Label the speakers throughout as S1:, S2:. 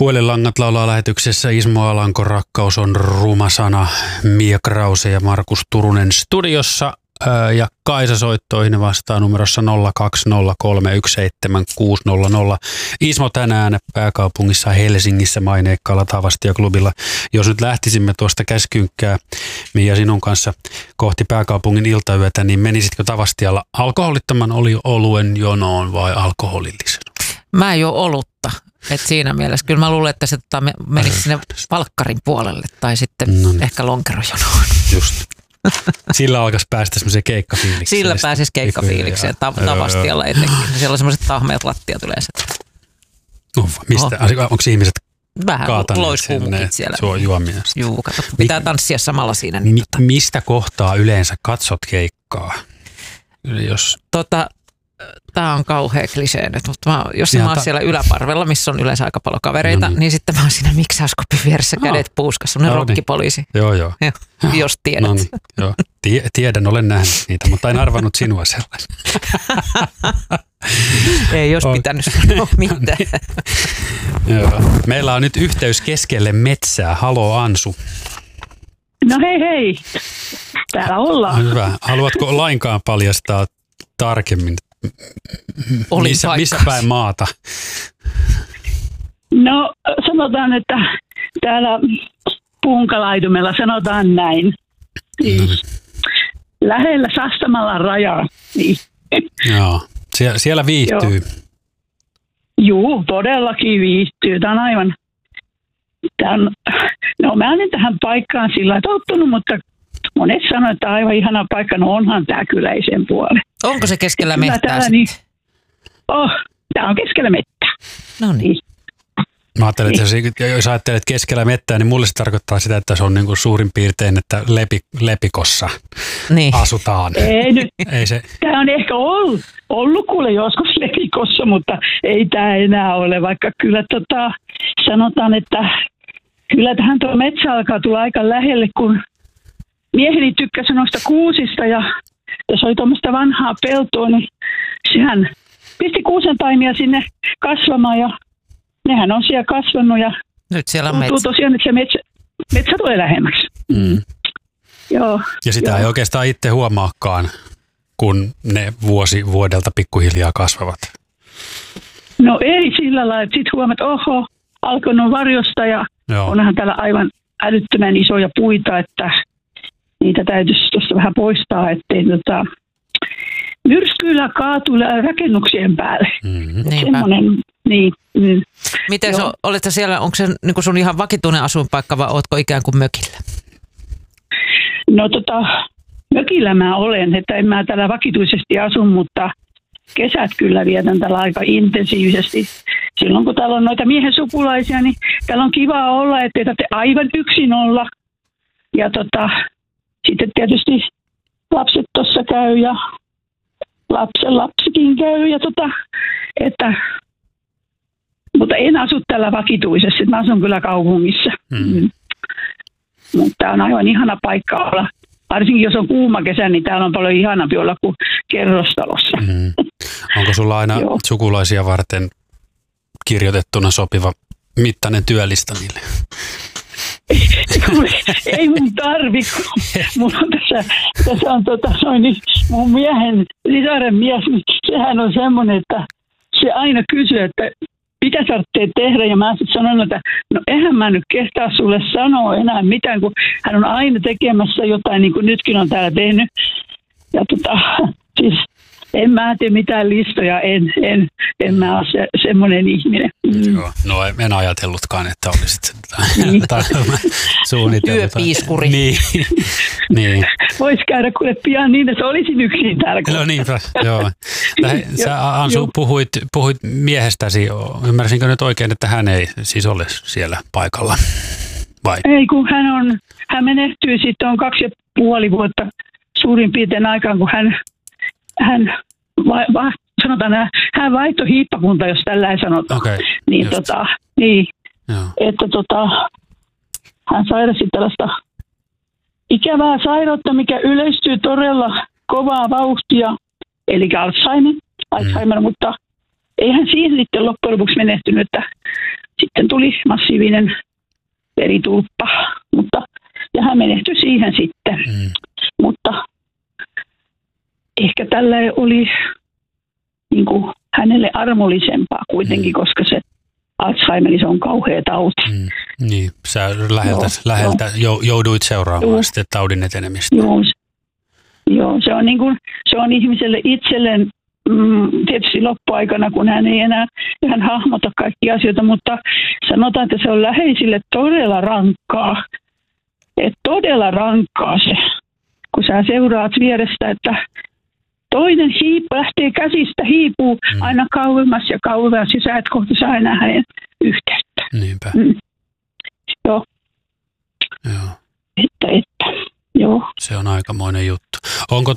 S1: Puhelinlangat laulaa lähetyksessä Ismo Alanko, Rakkaus on ruma sana, Mia Krause ja Markus Turunen studiossa. Ja Kaisa soittoihin vastaa numerossa 020317600. Ismo tänään pääkaupungissa Helsingissä maineikkaalla Tavastia-klubilla. Jos nyt lähtisimme tuosta Käskynkkää, Mia, sinun kanssa kohti pääkaupungin iltayötä, niin menisitkö Tavastialla alkoholittoman oluen jonoon vai alkoholillisen?
S2: Mä en juo olutta. Et siinä mielessä. Kyllä mä luulen, että se menisi sinne valkkarin puolelle tai sitten ehkä lonkerojonoon.
S1: Just. Sillä alkaisi päästä semmoiseen keikkafiilikseen.
S2: Sillä pääsisi keikkafiilikseen Tavastialla etenkin. Siellä on semmoiset tahmeat lattiat yleensä.
S1: Mistä? Onko ihmiset
S2: vähän loiskuumukit siellä.
S1: Suo juomia.
S2: Juu, kato, pitää tanssia samalla siinä.
S1: Niin mistä kohtaa yleensä katsot keikkaa? Jos...
S2: Tämä on kauhea klisee nyt, mutta jos mä oon siellä yläparvella, missä on yleensä aika paljon kavereita, niin sitten mä oon siinä miksauskopin vieressä kädet puuskassa, semmoinen rokkipoliisi.
S1: Joo.
S2: Jos tiedät.
S1: No niin, joo. Tiedän, olen nähnyt niitä, mutta en arvannut sinua sellaisen.
S2: Ei jos pitänyt sanoa mitään.
S1: Joo. Meillä on nyt yhteys keskelle metsää. Halo Ansu.
S3: No hei. Täällä ollaan.
S1: Hyvä. Haluatko lainkaan paljastaa tarkemmin? Missä päin maata?
S3: No sanotaan, että täällä Punkalaitumella sanotaan näin. Lähellä Sastamalan rajaa. Niin.
S1: Joo, siellä viihtyy.
S3: Joo, todellakin viihtyy. Tämä on aivan... No mä en tähän paikkaan sillä tottunut, mutta monet sanoo, että aivan ihana paikka. No onhan tämä kyllä ei sen puolelle.
S2: Onko se keskellä mettää
S3: sitten? Tämä on keskellä mettää.
S2: No niin.
S1: Mä ajattelen, että jos ajattelet keskellä mettää, niin mulle se tarkoittaa sitä, että se on niin kuin suurin piirtein, että lepikossa asutaan.
S3: Ei nyt.
S1: Ei se...
S3: Tämä on ehkä ollut kuule joskus lepikossa, mutta ei tämä enää ole, vaikka kyllä sanotaan, että kyllä tähän tuo metsä alkaa tulla aika lähelle, kun mieheni tykkäsi noista kuusista ja jos oli tuommoista vanhaa peltoa, niin sehän pisti kuusentaimia sinne kasvamaan ja nehän on siellä kasvanut ja
S2: nyt siellä on metsä.
S3: Tosiaan, että se metsä tulee lähemmäksi. Joo.
S1: Ja sitä ei oikeastaan itse huomaakaan, kun ne vuosi vuodelta pikkuhiljaa kasvavat.
S3: No ei sillä lailla, että sitten huomaat, että oho, alkanut varjosta ja onhan täällä aivan älyttömän isoja puita, että niitä täytyisi tuossa vähän poistaa, ettei myrskyillä kaatu rakennuksien päälle. Semmoinen, niin.
S2: Miten oletko siellä, onko se niin sun ihan vakituinen asuinpaikka vai ootko ikään kuin mökillä?
S3: No mökillä mä olen, että en mä täällä vakituisesti asu, mutta kesät kyllä vietän täällä aika intensiivisesti. Silloin kun täällä on noita miehen sukulaisia, niin täällä on kiva olla, ettei tarvitse aivan yksin olla. Ja sitten tietysti lapset tuossa käy ja lapsikin käy ja mutta en asu täällä vakituisesti, mä asun kyllä kaupungissa. Mutta tää on aivan ihana paikka olla. Varsinkin jos on kuuma kesä, niin täällä on paljon ihanampi olla kuin kerrostalossa.
S1: Onko sulla aina sukulaisia varten kirjoitettuna sopiva mittainen työlista niille?
S3: Ei mun tarvitse. Mulla on tässä on mun miehen sisaren mies, niin sehän on semmoinen, että se aina kysyy, että mitä tarvitsee tehdä, ja mä sitten sanon, että no eihän mä nyt kehtaa sulle sanoa enää mitään, kun hän on aina tekemässä jotain, niin kuin nytkin on täällä tehnyt. Ja siis en mä tee mitään listoja, en mä ole semmoinen ihminen.
S1: Joo, no en ajatellutkaan, että olisit suunnitellut.
S2: Työpiiskuri.
S1: Niin.
S3: Voisi käydä kuule pian niin, että olisin yksin täällä.
S1: No niinpä, joo. Sä Ansu puhuit miehestäsi, ymmärsinkö nyt oikein, että hän ei siis ole siellä paikalla? Vai?
S3: Ei, kun hän menehtyi sitten on 2,5 vuotta suurin piirtein aikaan, kun hän vaihtoi hiippakunta, jos tällä ei sanota.
S1: Okay,
S3: niin, että hän sairasi tällaista ikävää sairautta, mikä yleistyy todella kovaa vauhtia, eli Alzheimer, mutta eihän siihen sitten loppujen lopuksi menehtynyt, että sitten tuli massiivinen veritulppa, ja hän menehtyi siihen sitten. Mutta ehkä tällä oli niin kuin hänelle armollisempaa kuitenkin, koska se Alzheimer, se on kauhea tauti.
S1: Niin, sä läheltä jouduit seuraamaan sitten taudin etenemistä.
S3: Joo, se on ihmiselle itselleen tietysti loppuaikana, kun hän ei enää hän hahmota kaikkia asioita, mutta sanotaan, että se on läheisille todella rankkaa. Todella rankkaa se, kun sä seuraat vierestä, että toinen lähtee käsistä, hiipuu aina kauemmas ja kauemmas, ja sä et kohta saa enää hänen yhteyttä.
S1: Niinpä.
S3: Joo. Joo.
S1: Se on aikamoinen juttu. Onko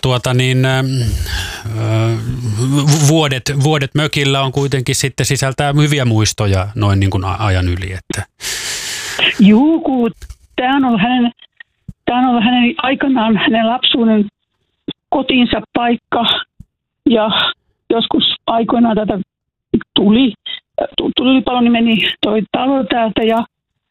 S1: vuodet mökillä on kuitenkin sitten sisältää hyviä muistoja noin niin kuin ajan yli, että...
S3: Juu, tämä on ollut hänen aikanaan hänen lapsuuden kotinsa paikka, ja joskus aikoinaan tätä tulipalo, niin meni toi talo täältä, ja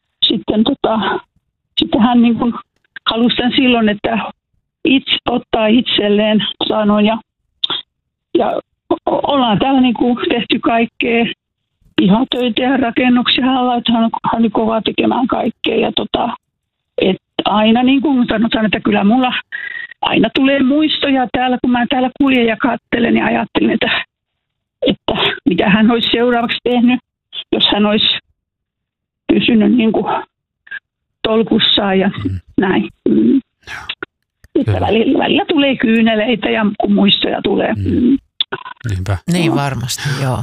S3: sitten hän niin kuin halusi tämän silloin, että ottaa itselleen, sanoin, ja ollaan täällä niin kuin tehty kaikkea pihatöitä ja rakennuksia alla, että hän on kovaa tekemään kaikkea, ja että aina niin kuin sanotaan, että kyllä mulla aina tulee muistoja täällä, kun mä täällä kuljen ja katselen ja ajattelen, että mitä hän olisi seuraavaksi tehnyt, jos hän olisi pysynyt niin kuin tolkussaan ja näin. Että välillä tulee kyyneleitä ja kun muistoja tulee.
S1: Niinpä.
S2: Niin varmasti, joo.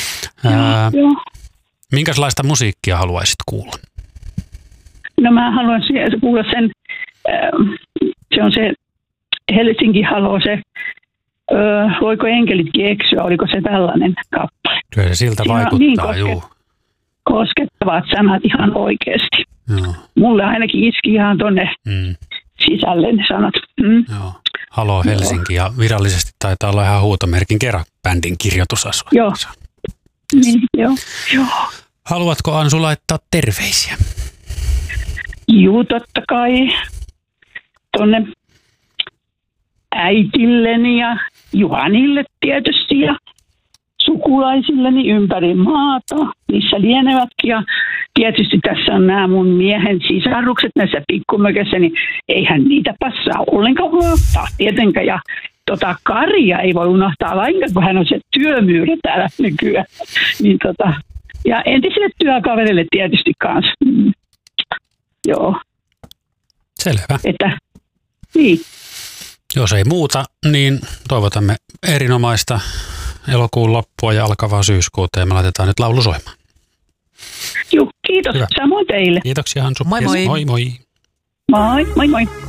S1: Minkälaista musiikkia haluaisit kuulla?
S3: No mä haluan kuulla sen, se on se Helsinki Halo, se voiko enkelitkin eksyä, oliko se tällainen kappale?
S1: Kyllä se siltä vaikuttaa, niin
S3: koskettavat sanat ihan oikeasti.
S1: Joo.
S3: Mulle ainakin iski ihan tonne sisälle ne sanat.
S1: Joo. Halo Helsinki, ja virallisesti taitaa olla ihan huutomerkin kerran bändin kirjoitusasua.
S3: Joo. Niin, joo.
S1: Haluatko, Ansu, laittaa terveisiä?
S3: Juu, totta kai. Tonne äitilleni ja Juhanille tietysti ja sukulaisilleni ympäri maata, missä lienevätkin. Ja tietysti tässä on nämä mun miehen sisarukset näissä pikkumökissä, niin eihän niitä passaa ollenkaan unohtaa tietenkään. Ja Karia ei voi unohtaa lainkaan, kun hän on se työmyyrä täällä nykyään. Niin ja entisille työkaverille tietysti kanssa. Joo.
S1: Selvä.
S3: Niin.
S1: Jos ei muuta, niin toivotamme erinomaista elokuun loppua ja alkavaa syyskuuta, ja me laitetaan nyt laulu soimaan.
S3: Joo, kiitos. Hyvä. Samoin teille.
S1: Kiitoksia, Hansu.
S2: Moi moi.
S1: Moi moi.
S3: Moi moi.